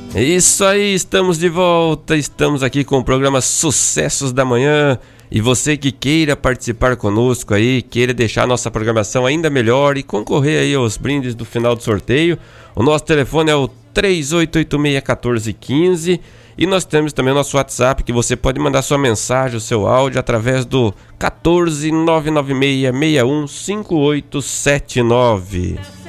É isso aí, estamos de volta, estamos aqui com o programa Sucessos da Manhã. E você que queira participar conosco aí, queira deixar a nossa programação ainda melhor e concorrer aí aos brindes do final do sorteio, o nosso telefone é o 3886-1415 e nós temos também o nosso WhatsApp, que você pode mandar sua mensagem, o seu áudio através do 14996615879.